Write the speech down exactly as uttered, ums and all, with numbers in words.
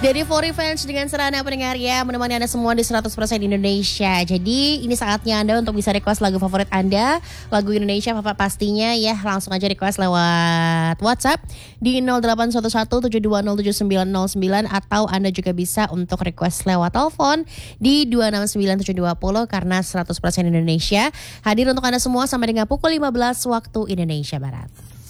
Dari For Revenge dengan Serana pendengar ya, menemani Anda semua di seratus persen Indonesia. Jadi ini saatnya Anda untuk bisa request lagu favorit Anda, lagu Indonesia apa pastinya ya. Langsung aja request lewat WhatsApp di nol delapan satu satu tujuh dua nol tujuh sembilan nol sembilan, atau Anda juga bisa untuk request lewat telepon di dua enam sembilan tujuh dua nol, karena seratus persen Indonesia hadir untuk Anda semua sampai dengan pukul lima belas waktu Indonesia Barat.